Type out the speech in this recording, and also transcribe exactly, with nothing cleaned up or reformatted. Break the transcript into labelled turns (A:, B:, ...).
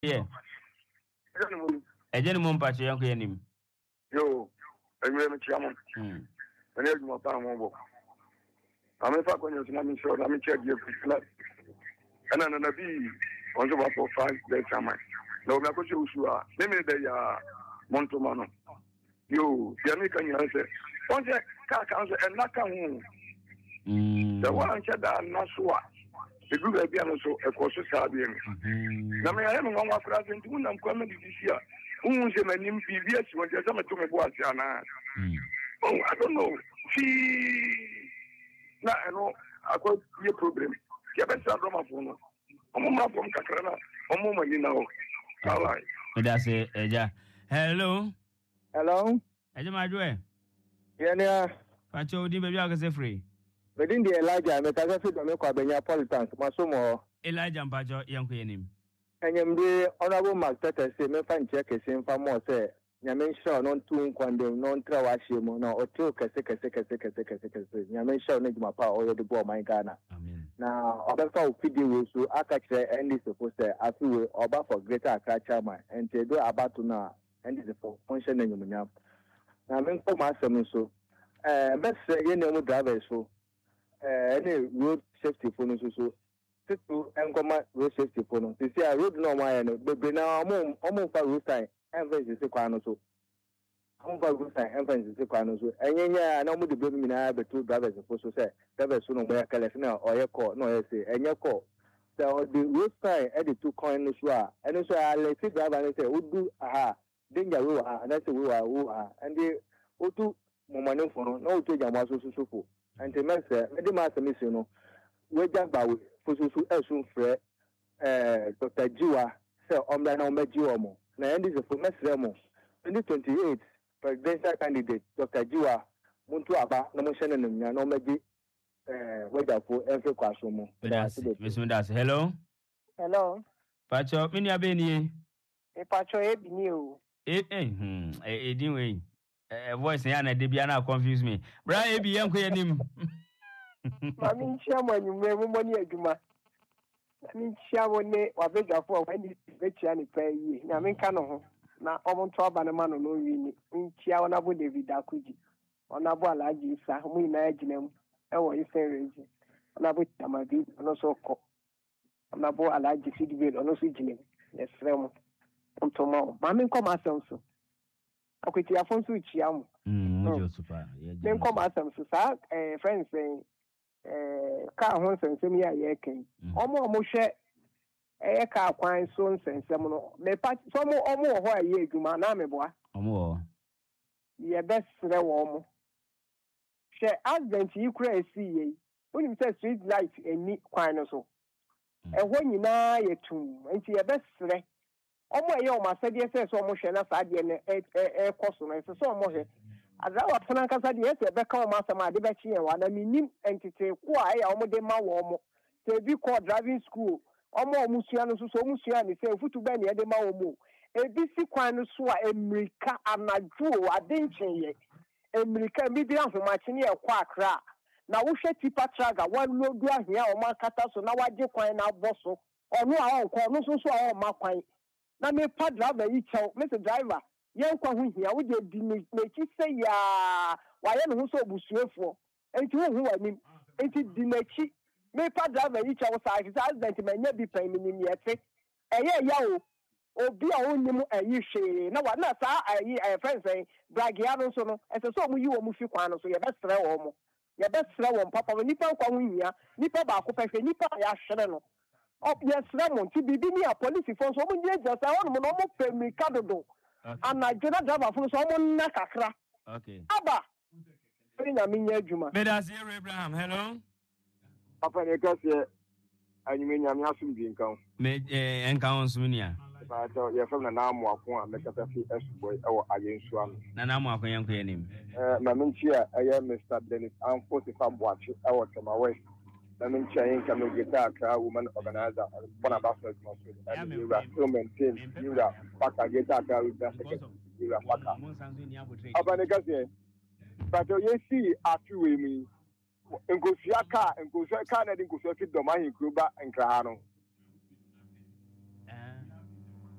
A: Yeah. Eje ni mo mpache yanko yanim.
B: Yo, enwe me chiamo.
A: Mm.
B: Ene mo pa mo bo. Ame fa konyo na mi show na mi check ye flat. Ana na na bi on so for five days time. Na o me ko show sure. Me me de ya monto mano. Yo, ya mi kan yan se. On se ka kan se en na kan hu.
A: Mm.
B: The one che da na so a. E gu be bia no so e ko so sa bi en. Na me ya no nwa kwa se nti mu na kwa me di sia. Un se manim bibi esi won je sama to me bo asia na. Oh, I don't know. See, na no, I got your problem. You better have a phone. I'm not from Kakrana. I'm more money now. All right.
A: That's it, Eja. Hello.
C: Hello.
A: Eja Madwe.
C: Yeah, yeah.
A: Pacho di baby aga se free.
C: Within the Elijah, me kasa fit me kwa benya politics. Masomo.
A: Elijah Mpacho yanko yanim.
C: Enyem de honorable Mark Tete say me fan check esin fa mo say nyame show non tu nkwande non tra wa hye mo na otu kese kese kese kese kese kese nyame show ne djuma pa o de bo man Ghana.
A: Amen.
C: Na obafa ofidi we so aka kire end is supposed to afi we oba for greater Accra chairman and te do abatu na end is for function na nyumunya. Na me ko ma asem so eh best ye na mu driver so eh any road safety for no so so to enkoma road safety for no see road no ma no bebe na omo omo fa road sign emphasis kwa no so omo fa road sign emphasis kwa no so enyenya na omo de bebe mina betu drivers for so say drivers no mo yakale na oye call no ye say enye call so the road sign e de two coin no so a eno so a let driver no say odu aha danger we aha na say we wa we aha and the otu momane for no na otu jama so so so for and the man say me de ma say me say no we jagba we fosusu esun frɛ eh Doctor Jiwa say omla na omejiwa mo na end is for mesre mo twenty twenty-eight presidential candidate Doctor Jiwa muntu aba na mo hyene nya na omeji eh wedafo enfe kwaso mo
A: hello
D: hello
A: Pacho mini abeni
D: e Pacho e bini o
A: eh eh hmm eh edin we eh voice ya na de bia na confuse me bra e bi yanko yanim.
D: Mami nchia mo anyume mo moni adwuma. Mami nchia wo ne wabegafo wa ni betia ni pa yi. Na me nka no ho. Na omo nto aba ne ma no no wi ni. Nchia wona bo David Akuji. Ona bo Alhaji Isa mu ina agina mu. E wo Ife Reji. Ona bo Tamabi ono so ko. Ona bo Alhaji Sidibel ono so gina mu. Yesre mu. Nto ma. Mami nko ma asem so. Akwiti afonso chia mu.
A: Mm, mo jo super.
D: Me nko ma asem so sa eh friends saying eh ka ho nsensem ya ye kan omo omo hwe eh ka kwan so nsensem no me pa so mo omo ho aye adwuma na me boa
A: omo
D: ye besre wo mo hwe advent yi kura esi ye onim say street light eni kwan no so eh ho nyina ye tum enti ye besre omo ye o ma sade say so omo hwe na sade ne eh eh koso no so omo hwe azawa tana kasa de ese be ka o masama de be chie wa na minim entity ko a ya omo de ma wo mo se bi ko driving school omo omusua no so so omusua ni se futu be ne de ma wo mo e bi si kwan no so a America anadwo adenchin ye America bi bi ahoma chine e kwa Accra na wo hwe tipa traga wan lodu ahia o makata so na waje kwan na boso onu a onko no so so a o makwan na me pa driver yi chew me se driver yen kwa hu hia wo de di mechi se ya wa ye no so obusuefo enti wo hu wani enti di mechi me pa driver yi chawo sa accident me nya bi pan minim yete eye ya o obi a wonnim ayi hwe na wa na sa ayi eh friends eh bragia no so no ese so mu yi wo mu fi kwan no so ye besre wo mo ye besre wo papa wo nipa kwa hu hia nipa ba ko pehwe nipa ya hwere no op yesre mo ti bibi ni a police fo so mu je je sa won mo no mo pe mi kadodo.
A: Okay.
D: And I did not have a full someone nakakra.
A: Okay.
D: Aba. Ina minya adwuma.
A: Bedas Abraham, hello.
B: Papa ne kase anyumenya me asum bi nkan.
A: Me eh enka on sumnia.
B: Ba to ye fam na na amo akon a me kata fi esboy e wo ayensu ano.
A: Na na amo akon yanko yanim.
B: Eh na me nchia eye Mister Dennis Amfosi Fabwachi e wo Tema West. Na me nchia yin ka me geta Accra woman organizer bona basket muscle. And you are still maintain you are paka geta Accra with that you are paka. Abane kase. But you see afi we mi. Nkosua ka nkosua ka na de nkosua fi doma hin kruba nkra no.